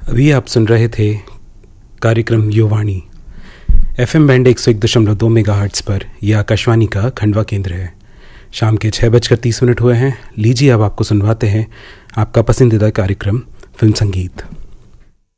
अभी आप सुन रहे थे कार्यक्रम युवाणी FM बैंड 101.2 मेगाहर्ट्ज़ पर। यह आकाशवाणी का खंडवा केंद्र है। शाम के 6:30 हुए हैं। लीजिए अब आपको सुनवाते हैं आपका पसंदीदा कार्यक्रम फिल्म संगीत।